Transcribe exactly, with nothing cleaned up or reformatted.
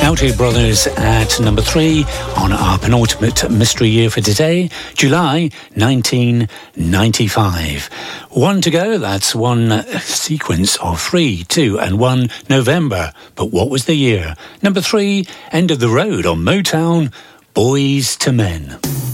Doughty Brothers at number three on our penultimate mystery year for today, July nineteen ninety-five. One to go, that's one sequence of three, two and one, November. But what was the year? Number three, End of the Road on Motown, Boys to Men.